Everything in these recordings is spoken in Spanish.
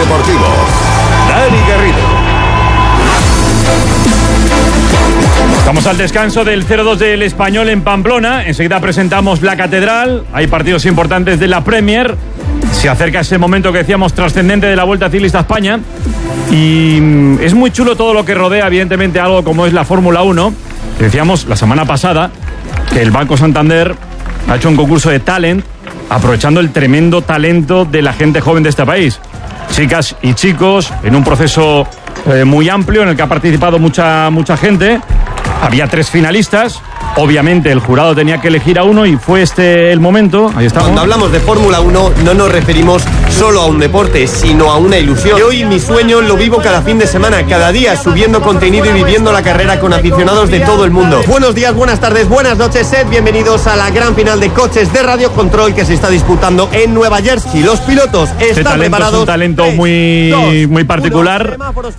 Deportivo, Dani Garrido. Vamos al descanso del 0-2 del Español en Pamplona. Enseguida presentamos la Catedral. Hay partidos importantes de la Premier. Se acerca ese momento que decíamos trascendente de la Vuelta Ciclista a España. Y es muy chulo todo lo que rodea, evidentemente, algo como es la Fórmula 1. Decíamos la semana pasada que el Banco Santander ha hecho un concurso de talent, aprovechando el tremendo talento de la gente joven de este país. Chicas y chicos, en un proceso muy amplio en el que ha participado mucha gente. Había 3 finalistas. Obviamente el jurado tenía que elegir a uno y fue este el momento. Ahí estamos. Cuando hablamos de Fórmula 1 no nos referimos solo a un deporte, sino a una ilusión. Y hoy mi sueño lo vivo cada fin de semana, cada día, subiendo contenido y viviendo la carrera con aficionados de todo el mundo. Buenos días, buenas tardes, buenas noches, sed bienvenidos a la gran final de coches de Radio Control que se está disputando en Nueva Jersey. Los pilotos están preparados. Es un talento muy particular.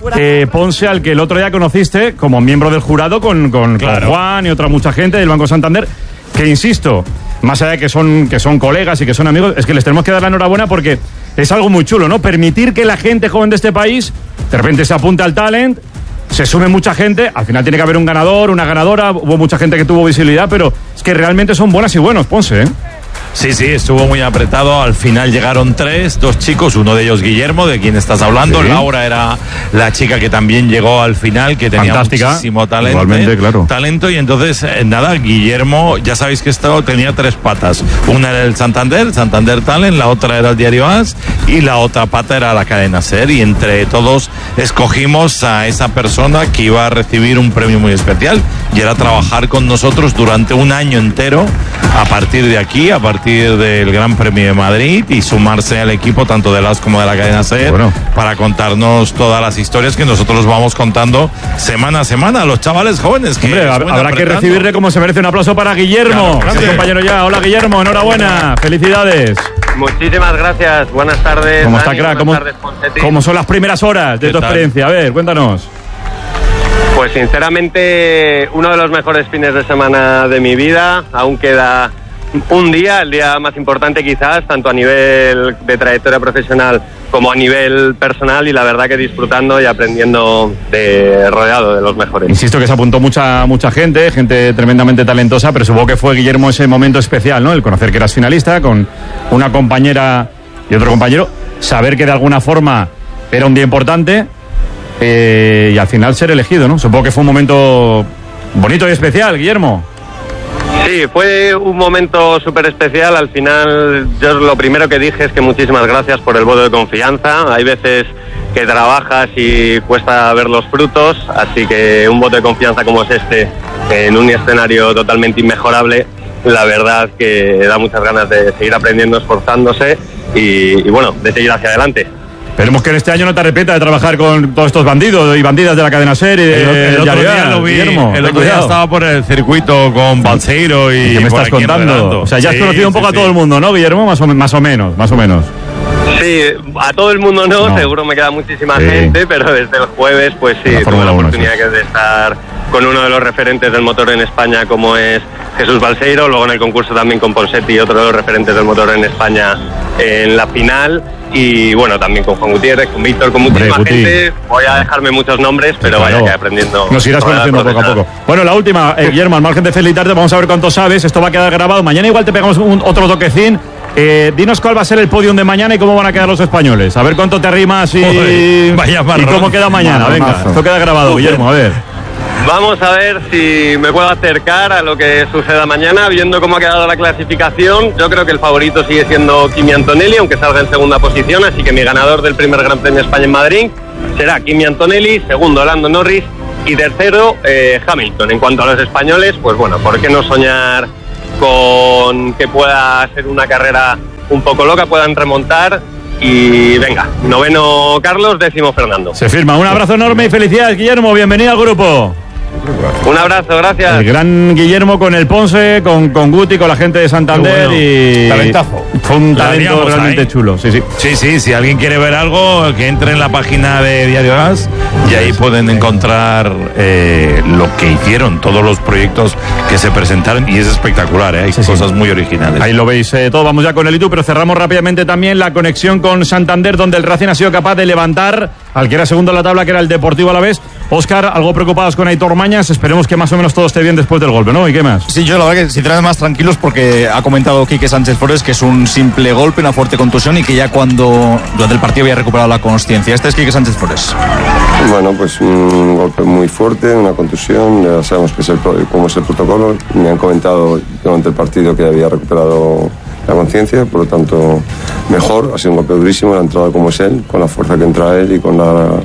Ponce, al que el otro día conociste como miembro del jurado con Juan y otra mucha gente del Banco Santander, que insisto, más allá de que son colegas y que son amigos, es que les tenemos que dar la enhorabuena porque es algo muy chulo, ¿no? Permitir que la gente joven de este país de repente se apunte al talent, se sume mucha gente, al final tiene que haber un ganador, una ganadora, hubo mucha gente que tuvo visibilidad, pero es que realmente son buenas y buenos, Ponce, ¿eh? Sí, estuvo muy apretado. Al final llegaron 2 chicos, uno de ellos Guillermo, de quien estás hablando. Sí. Laura era la chica que también llegó al final, que tenía muchísimo talento. Igualmente, claro. Talento, y entonces, Guillermo, ya sabéis que tenía 3 patas. Una era el Santander Talent, la otra era el Diario AS y la otra pata era la cadena SER. Y entre todos escogimos a esa persona que iba a recibir un premio muy especial, y era trabajar con nosotros durante un año entero, a partir de aquí, a partir del Gran Premio de Madrid, y sumarse al equipo tanto de las como de la cadena SER, para contarnos todas las historias que nosotros vamos contando semana a semana a los chavales jóvenes. Que hombre, habrá que recibirle como se merece. Un aplauso para Guillermo, gracias, compañero ya. Hola Guillermo, enhorabuena, felicidades. Muchísimas gracias, buenas tardes. ¿Cómo está, crack? ¿Cómo son las primeras horas de tu experiencia? A ver, cuéntanos. Pues sinceramente, uno de los mejores fines de semana de mi vida. Aún queda un día, el día más importante quizás, tanto a nivel de trayectoria profesional como a nivel personal, y la verdad que disfrutando y aprendiendo rodeado de los mejores. Insisto que se apuntó mucha gente tremendamente talentosa, pero supongo que fue, Guillermo, ese momento especial, ¿no? El conocer que eras finalista con una compañera y otro compañero, saber que de alguna forma era un día importante, y al final ser elegido, ¿no? Supongo que fue un momento bonito y especial, Guillermo. Sí, fue un momento súper especial. Al final, yo lo primero que dije es que muchísimas gracias por el voto de confianza. Hay veces que trabajas y cuesta ver los frutos, así que un voto de confianza como es este, en un escenario totalmente inmejorable, la verdad que da muchas ganas de seguir aprendiendo, esforzándose y bueno, de seguir hacia adelante. Esperemos que en este año no te arrepientas de trabajar con todos estos bandidos y bandidas de la cadena SER y el otro día lo vi, Guillermo. El otro día estaba por el circuito con Balseiro y ¿qué me estás contando? O sea, ya has conocido un poco a todo el mundo, ¿no, Guillermo? Más o menos. Sí, a todo el mundo no, seguro me queda muchísima gente, pero desde el jueves, pues sí, tuve la oportunidad de estar con uno de los referentes del motor en España, como es Jesús Balseiro, luego en el concurso también con Ponsetti, otro de los referentes del motor en España, en la final, y bueno, también con Juan Gutiérrez, con Víctor, con muchísima gente. Voy a dejarme muchos nombres, pero vaya que aprendiendo. Nos irás conociendo poco a poco. Bueno, la última, Guillermo, al margen de felicitarte, vamos a ver cuánto sabes. Esto va a quedar grabado. Mañana igual te pegamos otro toquecín. Dinos cuál va a ser el podium de mañana y cómo van a quedar los españoles. A ver cuánto te arrimas y cómo queda mañana. Venga, esto queda grabado, Guillermo, a ver. Vamos a ver si me puedo acercar a lo que suceda mañana, viendo cómo ha quedado la clasificación. Yo creo que el favorito sigue siendo Kimi Antonelli, aunque salga en segunda posición, así que mi ganador del primer Gran Premio de España en Madrid será Kimi Antonelli, segundo Lando Norris y tercero Hamilton. En cuanto a los españoles, pues bueno, ¿por qué no soñar con que pueda ser una carrera un poco loca, puedan remontar? Y venga, noveno Carlos, décimo Fernando. Se firma. Un abrazo enorme y felicidades, Guillermo. Bienvenido al grupo. Un abrazo, gracias. El gran Guillermo con el Ponce, con Guti, con la gente de Santander y... Talentazo. Fue un talento liamos realmente ahí. chulo, sí. Sí, si alguien quiere ver algo, que entre en la página de Diario As y ahí pueden encontrar lo que hicieron, todos los proyectos que se presentaron, y es espectacular, hay cosas muy originales. Ahí lo veis todo. Vamos ya con el YouTube, pero cerramos rápidamente también la conexión con Santander, donde el Racing ha sido capaz de levantar al que era segundo en la tabla, que era el Deportivo Alavés. Óscar, algo preocupados con Aitor Mañas, esperemos que más o menos todo esté bien después del golpe, ¿no? ¿Y qué más? Sí, yo la verdad que sinceramente más tranquilos, porque ha comentado Quique Sánchez Flores que es un simple golpe, una fuerte contusión, y que ya cuando durante el partido había recuperado la consciencia. Este es Quique Sánchez Flores. Bueno, pues un golpe muy fuerte, una contusión, ya sabemos cómo es el protocolo. Me han comentado durante el partido que había recuperado la conciencia, por lo tanto mejor. Ha sido un golpe durísimo, la entrada como es él, con la fuerza que entra él y con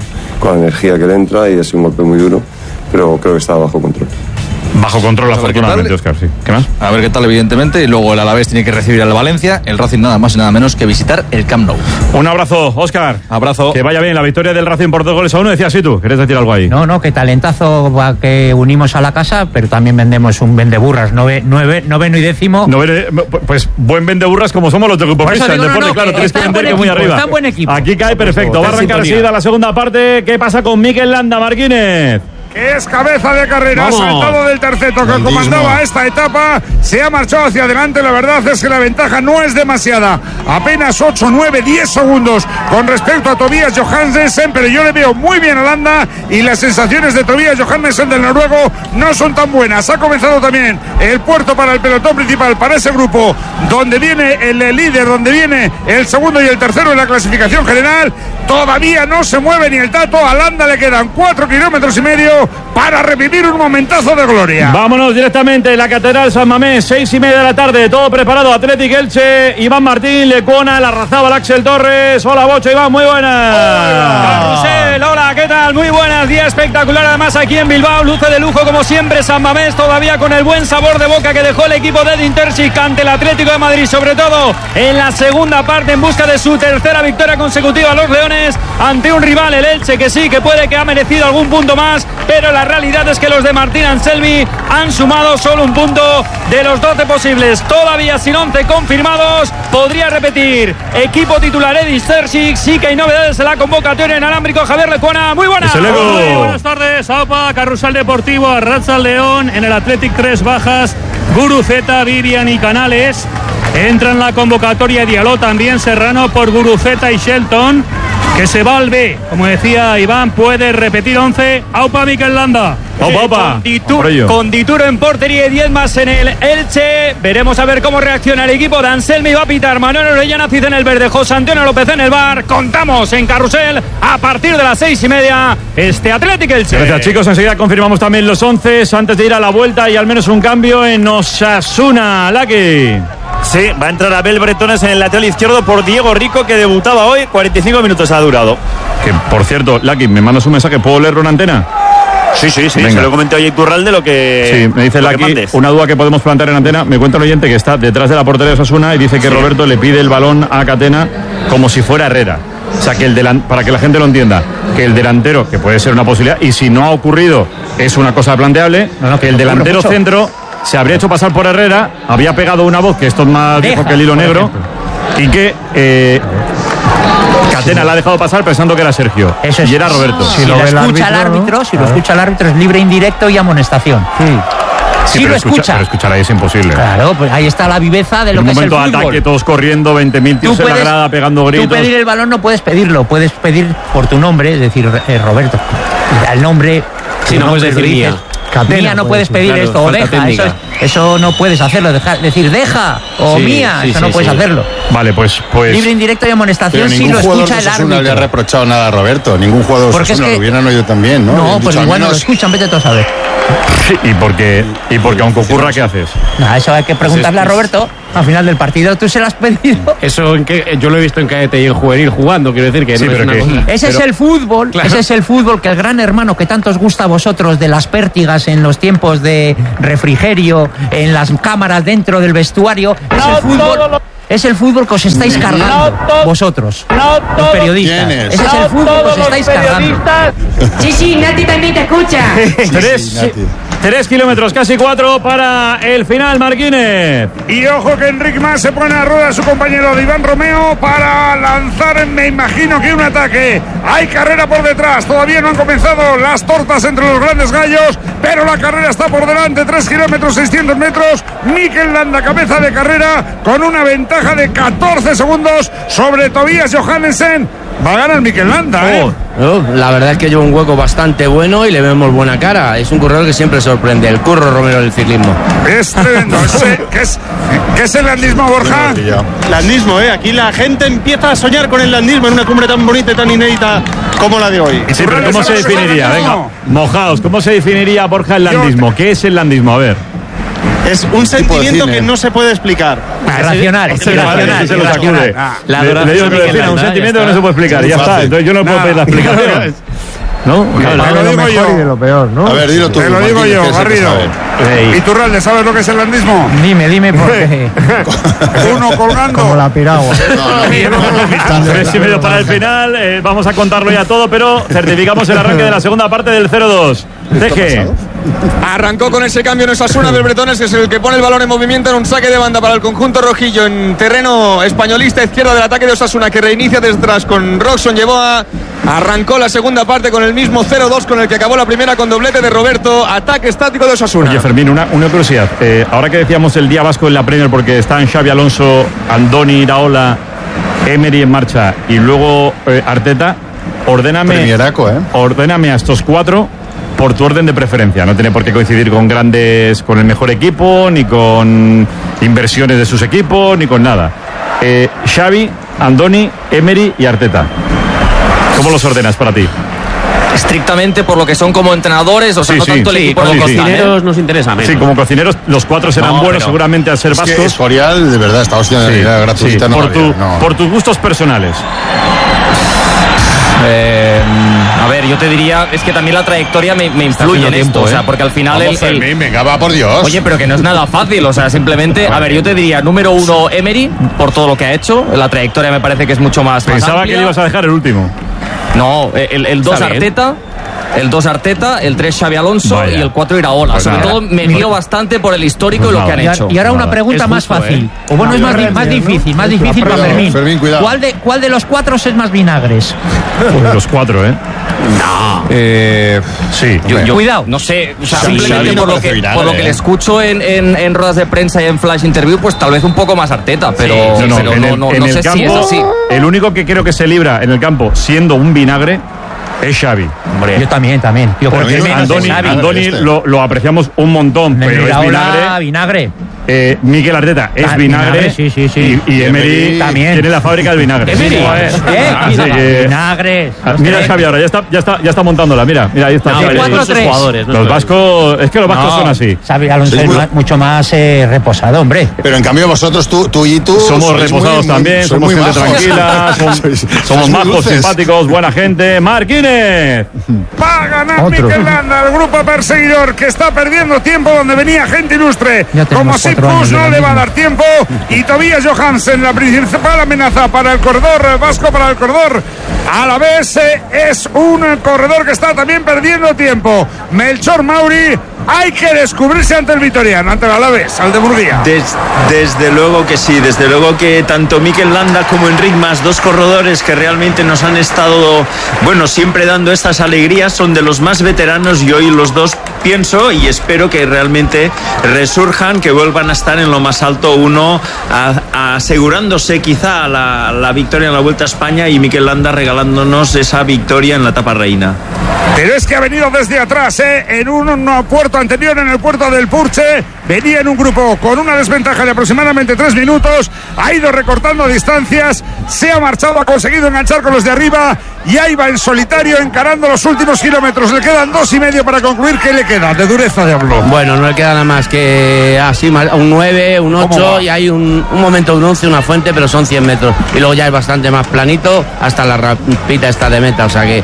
la energía que le entra, y ha sido un golpe muy duro, pero creo que está bajo control. Bajo control, afortunadamente, Óscar, sí. ¿Qué más? A ver qué tal, evidentemente. Y luego el Alavés tiene que recibir al Valencia, el Racing nada más y nada menos que visitar el Camp Nou. Un abrazo, Óscar. Abrazo. Que vaya bien la victoria del Racing por 2-1. Decías sí tú, ¿quieres decir algo ahí? No, que talentazo que unimos a la casa, pero también vendemos un vendeburras, noveno y décimo. Pues buen vendeburras como somos los de Grupo Prisa. El deporte, claro, tienes que vender que muy arriba. Está buen equipo. Aquí cae perfecto. Va a arrancar enseguida la segunda parte. ¿Qué pasa con Mikel Landa, Martínez? Que es cabeza de carrera, Vamos. ha saltado del terceto que comandaba esta etapa, se ha marchado hacia adelante. La verdad es que la ventaja no es demasiada, apenas 8, 9, 10 segundos con respecto a Tobias Johannessen, pero yo le veo muy bien a Landa, y las sensaciones de Tobias Johannessen, del noruego, no son tan buenas. Ha comenzado también el puerto para el pelotón principal, para ese grupo donde viene el líder, donde viene el segundo y el tercero en la clasificación general. Todavía no se mueve ni el tato, a Landa le quedan 4,5 kilómetros para revivir un momentazo de gloria. Vámonos directamente, la Catedral San Mamés, 6:30 de la tarde, todo preparado. Athletic Elche, Iván Martín, Lecuona, Larrazábal, Axel Torres. Hola, Bocho, Iván, muy buenas. Carrusel, hola, ¿qué tal? Muy buenas, día espectacular además aquí en Bilbao, luce de lujo como siempre San Mamés, todavía con el buen sabor de boca que dejó el equipo de Edin Terzic ante el Atlético de Madrid, sobre todo en la segunda parte, en busca de su tercera victoria consecutiva a los Leones, ante un rival, el Elche, que sí, que puede que ha merecido algún punto más, pero la realidad es que los de Martín Anselmi han sumado solo un punto de los 12 posibles, todavía sin 11 confirmados. Podría repetir equipo titular Edin Terzic, sí que hay novedades en la convocatoria en alámbrico. Javier Lecuona, muy buenas. Muy buenas tardes, AUPA, Carrusel Deportivo, Arratsal León, en el Athletic 3 bajas, Guruceta, Vivian y Canales. Entra en la convocatoria Diallo, también Serrano por Guruceta y Shelton, que se va al B. Como decía Iván, puede repetir 11. AUPA, Mikel Landa. Opa. Con Dituro en portería y 10 más en el Elche. Veremos a ver cómo reacciona el equipo de Anselmi. Va a pitar Manuel Orellana Cid en el verde, José Antonio López en el bar. Contamos en Carrusel a partir de las 6:30 este Athletic Elche. Gracias, chicos. Enseguida confirmamos también los 11 antes de ir a la vuelta, y al menos un cambio en Osasuna. Lucky. Sí, va a entrar Abel Bretones en el lateral izquierdo por Diego Rico, que debutaba hoy. 45 minutos ha durado. Que, por cierto, Lucky, me mandas un mensaje, ¿puedo leerlo en antena? Sí, venga. Se lo comenté hoy a Iturralde lo que... Sí, me dice Lucky, una duda que podemos plantear en antena. Me cuenta un oyente que está detrás de la portería de Osasuna y dice que Roberto le pide el balón a Catena como si fuera Herrera. O sea, que para que la gente lo entienda, que el delantero, que puede ser una posibilidad, y si no ha ocurrido, es una cosa planteable, que el delantero centro se habría hecho pasar por Herrera, había pegado una voz, que esto es más viejo que el hilo negro, y que Catena la ha dejado pasar pensando que era Sergio. Eso es, y era Roberto. Si lo escucha el árbitro, si lo escucha el árbitro, es libre, indirecto y amonestación. Sí, pero escucha. Pero escuchar ahí es imposible. Claro, pues ahí está la viveza de lo que es el fútbol. En un momento de ataque, todos corriendo, 20.000 tíos en la grada pegando gritos. Tú pedir el balón no puedes pedirlo, puedes pedir por tu nombre, es decir, Roberto. El nombre... Sí, no puedes decir mía. Mía no puedes pedir esto, o deja, eso no puedes hacerlo, decir deja o mía, eso no puedes hacerlo. Vale, pues libre, indirecto y amonestación si lo escucha el árbitro. No le ha reprochado nada a Roberto, ningún jugador de Osasuna lo hubieran oído también, ¿no? No, pues igual no lo escuchan, vete tú a saber. ¿Y porque aunque ocurra, qué haces? Nada, eso hay que preguntarle a Roberto. Al final del partido, ¿tú se lo has pedido? Eso yo lo he visto en cadete y en juvenil jugando, quiero decir que sí, no es una cosa. Ese es el fútbol, claro. Ese es el fútbol que el gran hermano que tanto os gusta a vosotros, de las pértigas en los tiempos de refrigerio, en las cámaras dentro del vestuario, es el fútbol. es el fútbol que os estáis cargando vosotros, los periodistas. Ese es el fútbol que os estáis cargando. Sí, Nati también te escucha. 3 kilómetros, casi 4 para el final, Marquínez. Y ojo que Enric Mas se pone a rueda a su compañero de Iván Romeo para lanzar, me imagino que un ataque. Hay carrera por detrás, todavía no han comenzado las tortas entre los grandes gallos, pero la carrera está por delante, 3 kilómetros, 600 metros. Mikel Landa, cabeza de carrera, con una ventaja de 14 segundos sobre Tobias Johannesen. Va a ganar Mikel Landa, ¿eh? La verdad es que lleva un hueco bastante bueno y le vemos buena cara. Es un corredor que siempre sorprende, el Curro Romero del ciclismo. Es tremendo. ¿Qué es el landismo, Borja? Landismo, aquí la gente empieza a soñar con el landismo en una cumbre tan bonita y tan inédita como la de hoy. Sí, pero ¿cómo se definiría? Venga, mojaos, ¿cómo se definiría, Borja, el landismo? ¿Qué es el landismo? A ver. Es un sentimiento que no se puede explicar. Racional. Se lo sacude. Le digo que un sentimiento que no se puede explicar. Ya está. Entonces yo no puedo pedir la explicación. ¿No? Te lo digo yo. Y de lo peor, ¿no? A ver, dilo tú. Te lo digo yo, Garrido. ¿Y Turralde, sabes lo que es el landismo? Dime por qué. Uno colgando. Como la piragua. 3:30 para el final. Vamos a contarlo ya todo, pero certificamos el arranque de la segunda parte del 0-2. Deje. Arrancó con ese cambio en Osasuna del Bretones, que es el que pone el balón en movimiento en un saque de banda para el conjunto rojillo en terreno españolista, izquierda del ataque de Osasuna, que reinicia desde atrás con Roxon. Arrancó la segunda parte con el mismo 0-2 con el que acabó la primera, con doblete de Roberto. Ataque estático de Osasuna. Oye, Fermín, una curiosidad. Ahora que decíamos el día vasco en la Premier, porque están Xabi Alonso, Andoni Iraola, Emery en marcha y luego Arteta, ordéname a estos 4 por tu orden de preferencia. No tiene por qué coincidir con el mejor equipo, ni con inversiones de sus equipos, ni con nada. Xavi, Andoni, Emery y Arteta. ¿Cómo los ordenas para ti? Estrictamente por lo que son como entrenadores, o sea, no tanto el equipo. Como cocineros nos interesa menos. Sí, como cocineros los 4 serán buenos seguramente al ser vascos. Que Escorial, de verdad, está hostiando gratuita. Por tus gustos personales. A ver, yo te diría, es que también la trayectoria me influye en esto, o sea, porque al final venga, va, por Dios. Oye, pero que no es nada fácil, o sea, simplemente, a ver, yo te diría, número 1, Emery, por todo lo que ha hecho, la trayectoria me parece que es mucho más Pensaba que le ibas a dejar el último. No, el 2 Arteta, el 2 Arteta, el 3 Xabi Alonso y el 4 Iraola. Pues sobre todo me guío bastante por el histórico y lo que han hecho. Y ahora una pregunta más fácil. O bueno, es más difícil para Fermín. Cuidado. ¿Cuál de los 4 es más vinagres? Los 4, No. Sí. Yo, cuidado. No sé, o sea, simplemente por lo que le escucho en ruedas de prensa y en flash interview, pues tal vez un poco más Arteta, pero no sé si es así. El único que creo que se libra en el campo siendo un vinagre es Xavi. Hombre. Yo también. Porque Andoni lo apreciamos un montón, pero es vinagre. Miguel Arteta es vinagre. Sí. Y Emery también tiene la fábrica del vinagre. Vinagres. Mira Xavi ahora, ya está montándola. Mira, ahí está. Los vascos, es que los vascos son así. Xavi Alonso es mucho más reposado, hombre. Pero en cambio vosotros, tú y tú somos reposados también, somos gente tranquila, somos majos, simpáticos, buena gente. Marquínez. Va a ganar Mikel Landa, el grupo perseguidor que está perdiendo tiempo donde venía gente ilustre. Como Sipus no le va a dar tiempo. Y Tobias Johannesen, la principal amenaza para el corredor vasco, para el corredor a la vez es un corredor que está también perdiendo tiempo. Melchor Mauri, hay que descubrirse ante el vitoriano, ante el Alavés, al de Murguía. Desde luego que sí, desde luego que tanto Mikel Landa como Enric Mas, 2 corredores que realmente nos han estado, siempre dando estas alegrías, son de los más veteranos y hoy los 2 pienso y espero que realmente resurjan, que vuelvan a estar en lo más alto, uno asegurándose quizá la victoria en la Vuelta a España y Mikel Landa regalándonos esa victoria en la etapa reina. Pero es que ha venido desde atrás, en un puerto anterior, en el puerto del Purche, venía en un grupo con una desventaja de aproximadamente 3 minutos, ha ido recortando distancias, se ha marchado, ha conseguido enganchar con los de arriba y ahí va en solitario encarando los últimos kilómetros. Le quedan 2,5 para concluir. ¿Qué le queda de dureza de hablo? Bueno, no le queda nada más que así, un 9, un 8 y hay un momento, un 11, una fuente, pero son 100 metros y luego ya es bastante más planito hasta la rampita esta de meta, o sea que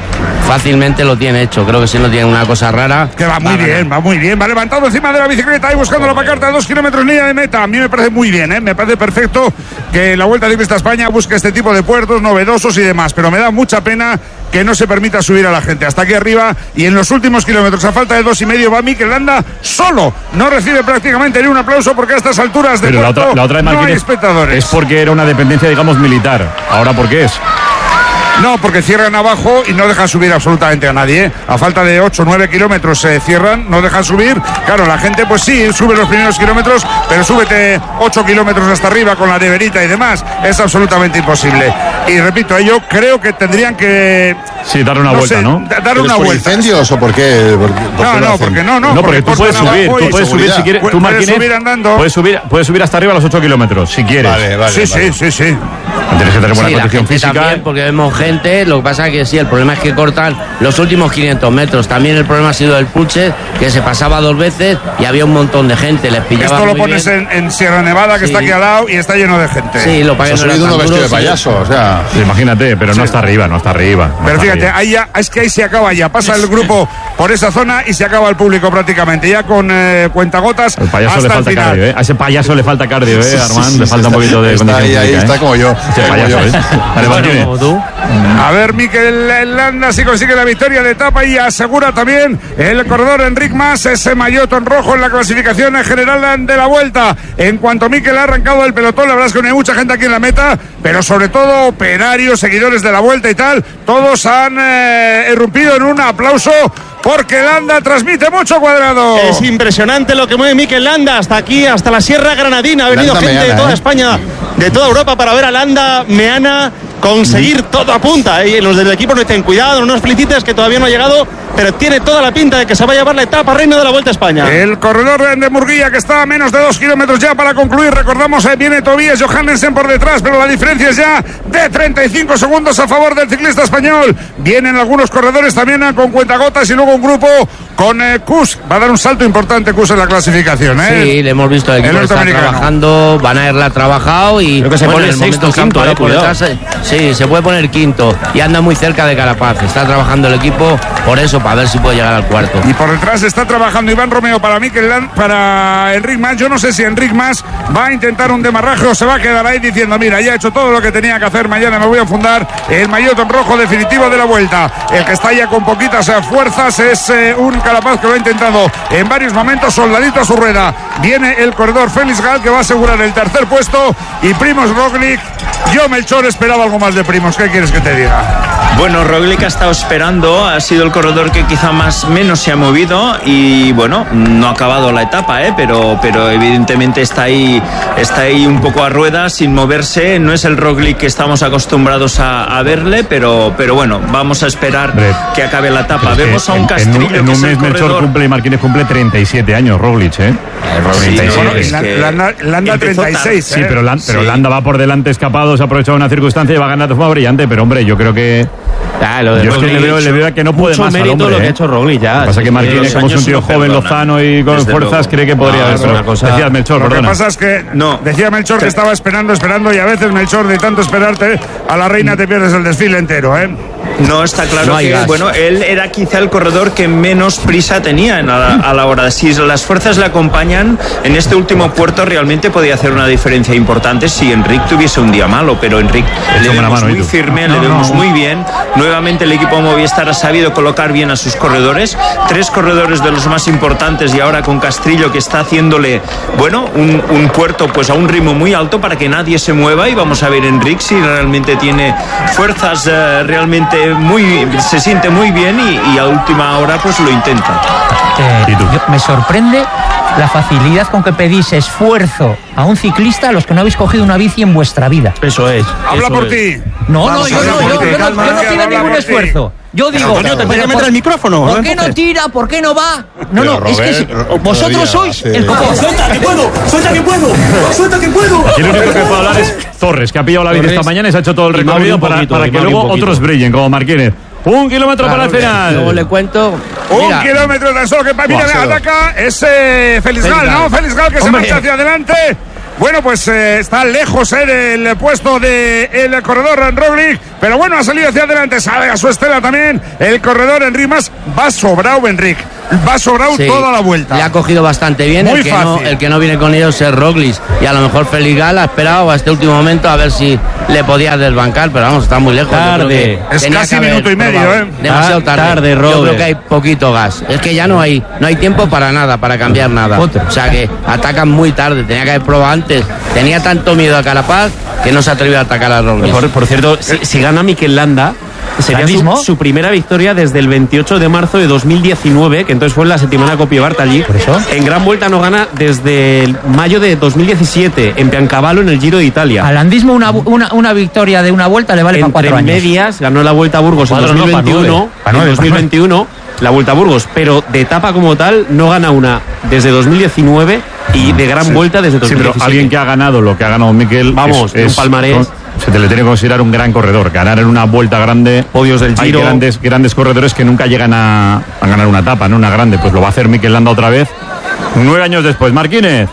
fácilmente lo tiene hecho. Creo que si no tiene una cosa rara. Que va muy bien, va muy bien. Va levantado encima de la bicicleta y buscando la pancarta de 2 kilómetros línea de meta. A mí me parece muy bien, me parece perfecto que la Vuelta Ciclista España busque este tipo de puertos novedosos y demás. Pero me da mucha pena que no se permita subir a la gente hasta aquí arriba, y en los últimos kilómetros, a falta de 2,5, va Mikel Landa solo. No recibe prácticamente ni un aplauso porque a estas alturas de puerto la otra de no hay espectadores. Es porque era una dependencia, digamos, militar. Ahora, ¿por qué es? No, porque cierran abajo y no dejan subir absolutamente a nadie. A falta de 8 o 9 kilómetros se cierran, no dejan subir. Claro, la gente pues sí, sube los primeros kilómetros, pero súbete 8 kilómetros hasta arriba con la neverita y demás. Es absolutamente imposible. Y repito, yo creo que tendrían que... Sí, darle una vuelta, ¿no? Darle una ¿Por vuelta. incendios o por qué? Porque no. No, porque tú puedes subir, si quieres. Tú, puedes subir andando. Puedes subir hasta arriba a los 8 kilómetros, si quieres. Vale. Sí. Tienes que tener buena condición física. También, porque vemos gente, lo que pasa es que sí, el problema es que cortan los últimos 500 metros. También el problema ha sido el Puche, que se pasaba 2 veces y había un montón de gente, les pillaba. Esto lo pones en Sierra Nevada, que está aquí al lado, y está lleno de gente. Sí, lo pagan. Se ha subido uno vestido de payaso, o sea... Sí, imagínate, pero no está arriba. Pero fíjate, es que ahí se acaba ya. Pasa el grupo por esa zona y se acaba el público prácticamente. Ya con cuentagotas. Al payaso le falta cardio, A ese payaso le falta cardio, Armand. Le falta un poquito de condición física. Ahí está como yo. Como tú. A ver, Mikel Landa si consigue la victoria de etapa y asegura también el corredor Enric Mas ese maillot en rojo en la clasificación general de la Vuelta. En cuanto Mikel ha arrancado el pelotón, la verdad es que no hay mucha gente aquí en la meta, pero sobre todo operarios, seguidores de la Vuelta y tal, todos han irrumpido en un aplauso porque Landa transmite mucho, Cuadrado. Es impresionante lo que mueve Mikel Landa hasta aquí, hasta la Sierra Granadina. Ha venido Landa gente Meana, de toda España, de toda Europa para ver a Landa Meana conseguir todo a punta. Y los del equipo no ten cuidado, no nos felicites que todavía no ha llegado, pero tiene toda la pinta de que se va a llevar la etapa reina de la Vuelta a España. El corredor de Murguía, que está a menos de 2 kilómetros ya para concluir. Recordamos, viene Tobias Johannesen por detrás, pero la diferencia es ya de 35 segundos a favor del ciclista español. Vienen algunos corredores también con cuentagotas y luego un grupo con Kuss. Va a dar un salto importante Kuss en la clasificación, Sí, le hemos visto, el equipo está trabajando, Van Aert la ha trabajado y creo que se pone el sexto, quinto, por detrás, sí, se puede poner quinto y anda muy cerca de Carapaz. Está trabajando el equipo por eso, para ver si puede llegar al cuarto. Y por detrás está trabajando Iván Romeo para para Enric Mas. Yo no sé si Enric Mas va a intentar un demarraje o se va a quedar ahí diciendo, mira, ya he hecho todo lo que tenía que hacer, mañana me voy a fundar el maillot en rojo definitivo de la Vuelta. El que está ya con poquitas fuerzas es un Carapaz que lo ha intentado en varios momentos, soldadito a su rueda. Viene el corredor Félix Gal, que va a asegurar el tercer puesto, y Primož Roglic. Yo, Melchor, esperaba algo más de Primož. ¿Qué quieres que te diga? Bueno, Roglic ha estado esperando, ha sido el corredor que quizá menos se ha movido y bueno, no ha acabado la etapa, pero evidentemente está ahí un poco a ruedas, sin moverse. No es el Roglic que estamos acostumbrados a verle, pero bueno, vamos a esperar que acabe la etapa. Vemos a un Castrillo en un mes Melchor Martínez cumple 37 años, Roglic, Landa 36. Sí, pero Landa va por delante escapado, se ha aprovechado una circunstancia y va a ganar de forma brillante, pero hombre, yo creo que... Lo de yo es que le veo que no puede más al hombre, lo que ha hecho Roglic ya. Lo que pasa es que Martínez, como es un tío joven, lozano y con fuerzas, cree que podría haber una cosa. Decía Melchor, lo que pasa es que decía Melchor que estaba esperando y a veces, Melchor, de tanto esperarte a la reina te pierdes el desfile entero, No, está claro que bueno, él era quizá el corredor que menos prisa tenía a la hora. Si las fuerzas le acompañan en este último puerto, realmente podía hacer una diferencia importante si Enric tuviese un día malo, pero Enric le vemos muy firme, le vemos muy bien. Nuevamente el equipo Movistar ha sabido colocar bien a sus corredores, 3 corredores de los más importantes, y ahora con Castrillo, que está haciéndole un puerto pues a un ritmo muy alto para que nadie se mueva, y vamos a ver Enric si realmente tiene fuerzas, realmente se siente muy bien y a última hora pues lo intenta. Me sorprende la facilidad con que pedís esfuerzo a un ciclista a los que no habéis cogido una bici en vuestra vida. Eso es. Habla por ti. No, yo no pido ningún esfuerzo. Yo digo, te voy a meter el micrófono. ¿Por qué no tira? ¿Por qué no va? No, es que vosotros sois el copón. ¡Suelta que puedo! ¡Suelta que puedo! ¡Suelta que puedo! Aquí el único que puede hablar es Torres, que ha pillado la bici esta mañana y se ha hecho todo el recorrido para que luego otros brillen, como Martínez. 1 kilómetro para el final. Luego le cuento. 1 kilómetro tan solo que mira, ataca. Es Félix Gal, ¿no? Félix Gal que se marcha hacia adelante. Bueno, pues está lejos del puesto del corredor en Roglic, pero bueno, ha salido hacia adelante, sale a su estela también el corredor Enric Mas. Va sobrado Enric, va sobrado toda la vuelta. Le ha cogido bastante bien. Muy el que no viene con ellos es Roglic, y a lo mejor Félix Gal ha esperado a este último momento a ver si le podía desbancar, pero vamos, está muy lejos. Tarde. Es casi minuto y medio, demasiado tarde. Robert. Yo creo que hay poquito gas. Es que ya no hay tiempo para nada, para cambiar nada. O sea que atacan muy tarde. Tenía que haber probado antes. Tenía tanto miedo a Carapaz que no se atrevió a atacar a Roglic. Por cierto, si gana Mikel Landa, sería su primera victoria desde el 28 de marzo de 2019, que entonces fue en la Settimana Coppi Bartali. ¿Por eso? En Gran Vuelta no gana desde el mayo de 2017, en Piancavallo, en el Giro de Italia. Al landismo una victoria de una vuelta le vale para 4 años. Entre medias ganó la Vuelta a Burgos en 2021, la Vuelta a Burgos, pero de etapa como tal no gana una desde 2019 y de Gran Vuelta desde 2017. Sí, pero alguien que ha ganado lo que ha ganado Mikel, vamos, es un palmarés. Se te le tiene que considerar un gran corredor. Ganar en una vuelta grande, podios del Giro. Hay grandes corredores que nunca llegan a ganar una etapa, ¿no? Una grande. Pues lo va a hacer Mikel Landa otra vez, 9 años después. Marquínez.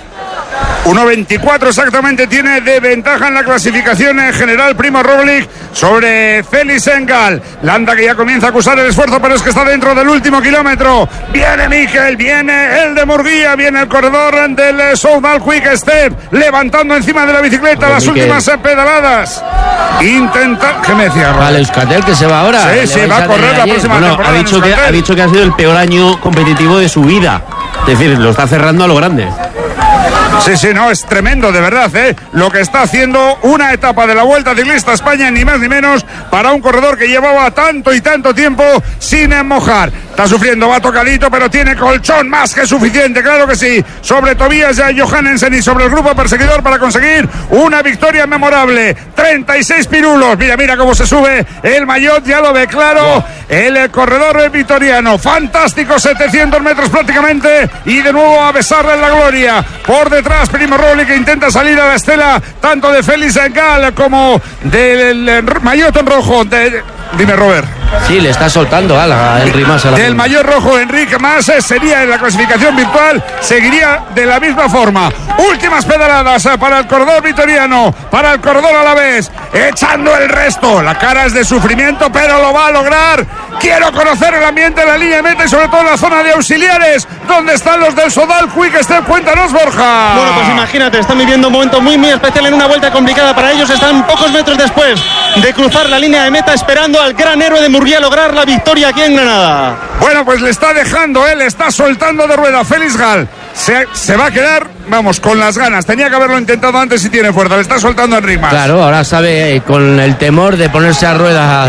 1.24 exactamente tiene de ventaja en la clasificación en general Primo Roglic sobre Félix Gal. Landa que ya comienza a acusar el esfuerzo, pero es que está dentro del último kilómetro. Viene Mikel, viene el de Murguía, viene el corredor del Soudal Quick Step, levantando encima de la bicicleta las últimas pedaladas. Intenta... ¿Qué me decía? Vale, Euskaltel que se va ahora. Sí, va a correr la próxima temporada. Ha dicho que ha sido el peor año competitivo de su vida. Es decir, lo está cerrando a lo grande. Sí, no, es tremendo, de verdad, lo que está haciendo una etapa de la Vuelta Ciclista a España, ni más ni menos, para un corredor que llevaba tanto y tanto tiempo sin mojar. Está sufriendo, va tocadito, pero tiene colchón más que suficiente, claro que sí, sobre Tobias Johannesen y sobre el grupo perseguidor para conseguir una victoria memorable. 36 pirulos, mira cómo se sube el maillot, ya lo ve claro, el corredor vitoriano, fantástico, 700 metros prácticamente, y de nuevo a besarle en la gloria. Por detrás, Primo Roglic, que intenta salir a la estela tanto de Félix Gal como del maillot en rojo. Dime, Robert. Sí, le está soltando a Enric Mas. Del maillot rojo, Enric Mas sería en la clasificación virtual, seguiría de la misma forma. Últimas pedaladas para el corredor vitoriano, para el corredor alavés, echando el resto. La cara es de sufrimiento, pero lo va a lograr. Quiero conocer el ambiente en la línea de meta y sobre todo en la zona de auxiliares, donde están los del Soudal Quick Step. Cuéntanos, Borja. Bueno, pues imagínate, están viviendo un momento muy especial en una vuelta complicada para ellos. Están pocos metros después de cruzar la línea de meta, esperando al gran héroe de Murguía lograr la victoria aquí en Granada. Bueno, pues le está dejando, le está soltando de rueda Félix Gal. Se va a quedar, vamos, con las ganas. Tenía que haberlo intentado antes y tiene fuerza. Le está soltando a Enric Mas. Claro, ahora sabe, con el temor de ponerse a rueda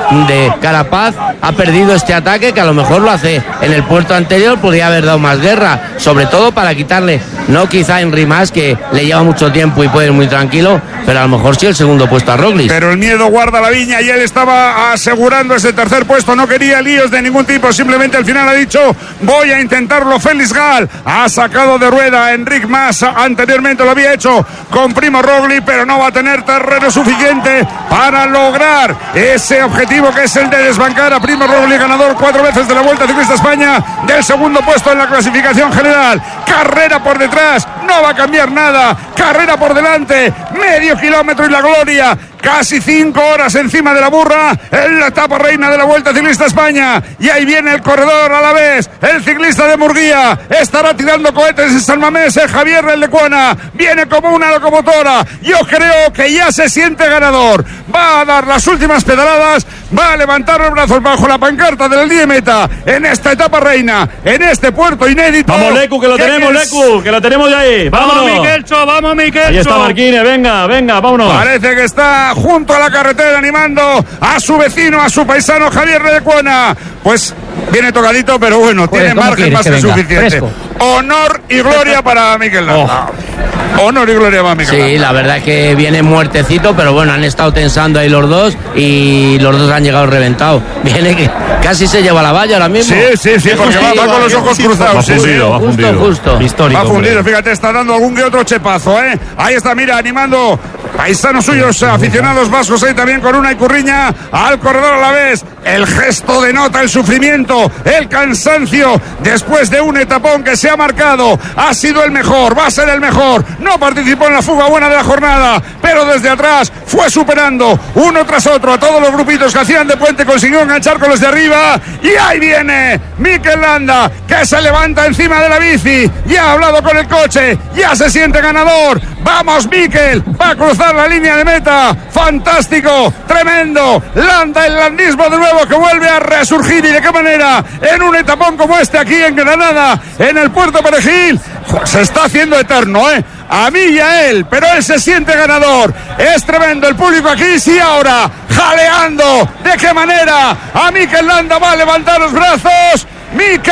de Carapaz, ha perdido este ataque que a lo mejor lo hace en el puerto anterior. Podría haber dado más guerra, sobre todo para quitarle, no quizá a Enric Mas, que le lleva mucho tiempo y puede ir muy tranquilo, pero a lo mejor sí el segundo puesto a Roglic. Pero el miedo guarda la viña y él estaba asegurando ese tercer puesto. No quería líos de ningún tipo, simplemente al final ha dicho: voy a intentarlo. Félix Gal ha sacado de rueda a Enric Mas, anteriormente lo había hecho con Primo Roglic, pero no va a tener terreno suficiente para lograr ese objetivo, que es el de desbancar a Primo Roglic, ganador 4 veces de la Vuelta Ciclista a España, del segundo puesto en la clasificación general. Carrera por detrás, no va a cambiar nada. Carrera por delante, medio kilómetro y la gloria. Casi 5 horas encima de la burra en la etapa reina de la Vuelta Ciclista a España. Y ahí viene el corredor a la vez, el ciclista de Murguía. Estará tirando cohetes en San Mamés, Javier Lecuona. Viene como una locomotora. Yo creo que ya se siente ganador. Va a dar las últimas pedaladas, va a levantar los brazos bajo la pancarta del día de meta en esta etapa reina, en este puerto inédito. Vamos, Lecu, que lo tenemos, Lecu, que lo tenemos de ahí. Vamos, Miquelcho, vamos, Miquelcho. Ahí está Marquínez, venga, vámonos. Parece que está junto a la carretera animando a su vecino, a su paisano Javier Lecuona. Pues viene tocadito, pero bueno, tiene margen más que suficiente. Fresco. Honor y gloria para Mikel Landa. Honor y gloria para Mikel Landa. Sí, la verdad es que viene muertecito, pero bueno, han estado tensando ahí los dos y los dos han llegado reventados. Viene que casi se lleva la valla ahora mismo. Sí, porque va con los ojos cruzados. Va fundido. Justo. Histórico, va fundido, fíjate, está dando algún que otro chepazo, Ahí está, mira, animando paisanos suyos, aficionados vascos ahí también con Unai Curriña al corredor a la vez. El gesto denota el sufrimiento, el cansancio después de un etapón que se ha marcado. Ha sido el mejor, va a ser el mejor. No participó en la fuga buena de la jornada, pero desde atrás fue superando uno tras otro a todos los grupitos que hacían de puente. Consiguió enganchar con los de arriba y ahí viene Mikel Landa, que se levanta encima de la bici. Ya ha hablado con el coche, ya se siente ganador. Vamos Mikel, va a cruzar la línea de meta. Fantástico, tremendo. Landa, el landismo de nuevo que vuelve a resurgir, y de qué manera, en un etapón como este aquí en Granada, en el Puerto Perejil. Se está haciendo eterno, a mí y a él, pero él se siente ganador. Es tremendo el público aquí, sí, ahora jaleando. ¿De qué manera? A Mikel Landa va a levantar los brazos. Mikel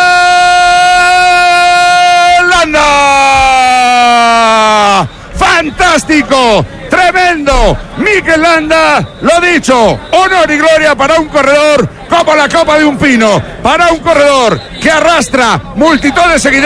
Landa, fantástico, tremendo. Mikel Landa, lo dicho, honor y gloria para un corredor como la copa de un pino, para un corredor que arrastra multitud de seguidores.